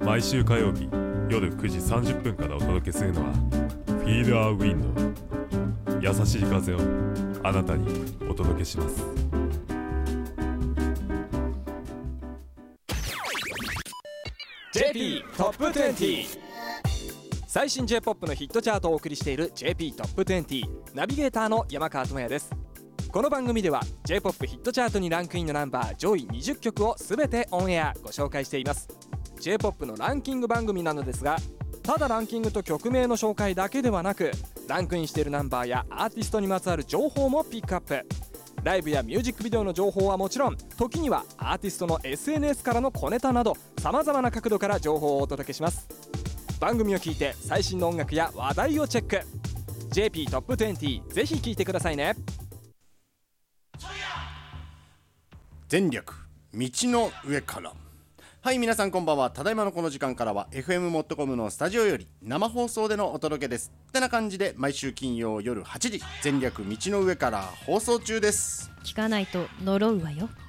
毎週火曜日夜9時30分からお届けするのは Feel Our Wind、 優しい風をあなたにお届けします。 JP トップ20、最新 J-POP のヒットチャートをお送りしている JP トップ20、ナビゲーターの山川智也です。この番組では J-POP ヒットチャートにランクインのナンバー上位20曲をすべてオンエアご紹介しています。 J-POP のランキング番組なのですが、ただランキングと曲名の紹介だけではなく、ランクインしているナンバーやアーティストにまつわる情報もピックアップ。ライブやミュージックビデオの情報はもちろん、時にはアーティストの SNS からの小ネタなど、様々な角度から情報をお届けします。番組を聞いて最新の音楽や話題をチェック。 JP トップ20、ぜひ聞いてくださいね。 前略道の上から。はい、皆さんこんばんは。ただいまのこの時間からは FM モットコムのスタジオより生放送でのお届けです。ってな感じで毎週金曜夜8時、前略道の上から放送中です。 聞かないと呪うわよ。